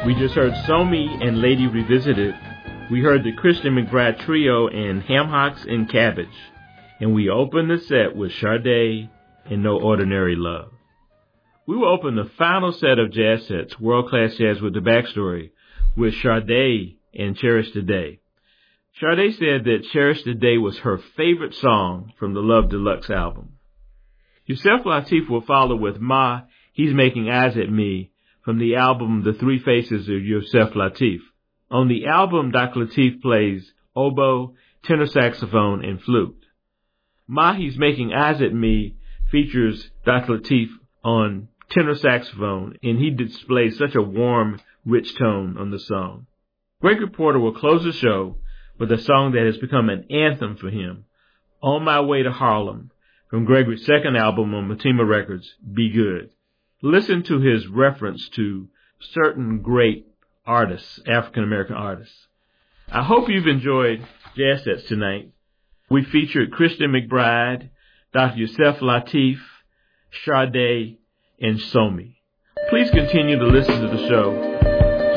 We just heard Somi and Lady Revisited. We heard the Christian McBride Trio and Ham Hocks and Cabbage. And we opened the set with Sade and No Ordinary Love. We will open the final set of jazz sets, World Class Jazz with the Backstory, with Sade and Cherish the Day. Sade said that Cherish the Day was her favorite song from the Love Deluxe album. Yusef Lateef will follow with Ma, He's Making Eyes at Me, from the album The Three Faces of Yusef Lateef. On the album, Dr. Lateef plays oboe, tenor saxophone, and flute. Ma, He's Making Eyes at Me features Dr. Lateef on tenor saxophone, and he displays such a warm, rich tone on the song. Gregory Porter will close the show with a song that has become an anthem for him, On My Way to Harlem, from Gregory's second album on Matima Records, Be Good. Listen to his reference to certain great artists, African-American artists. I hope you've enjoyed Jazz Sets tonight. We featured Christian McBride, Dr. Yusef Lateef, Sade, and Somi. Please continue to listen to the show